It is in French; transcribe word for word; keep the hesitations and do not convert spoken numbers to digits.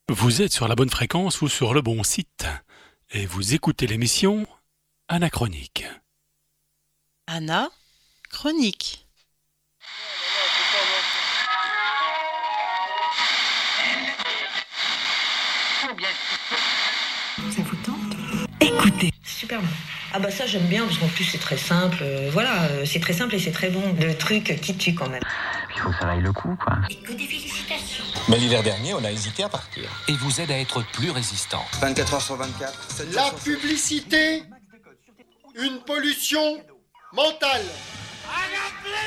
Vous êtes sur la bonne fréquence ou sur le bon site et vous écoutez l'émission Anachronique. Anna, chronique. Ça vous tente ? Écoutez. Super bon. Ah bah ça j'aime bien parce qu'en plus c'est très simple. Euh, voilà, euh, c'est très simple et c'est très bon. Le truc qui tue quand même. Il faut que ça vaille le coup, quoi. Écoute des félicitations. Mais l'hiver dernier, on a hésité à partir. Et vous aide à être plus résistant. vingt-quatre heures sur vingt-quatre. La publicité, une pollution mentale.